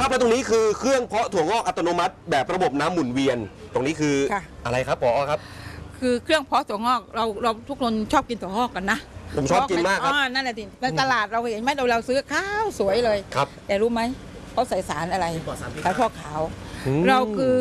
ครับแล้วตรงนี้คือเครื่องเพาะถั่วงอกอัตโนมัติแบบระบบน้ำหมุนเวียนตรงนี้คืออะไรครับผอครับคือเครื่องเพาะถั่วงอกเราทุกคนชอบกินถั่วงอกกันนะผมชอบกินมากครับนั่นแหละทีในตลาดเราเห็นไหมเราซื้อข้าวสวยเลยครับแต่รู้ไหมเขาใส่สารอะไรสารพอกขาวเราคือ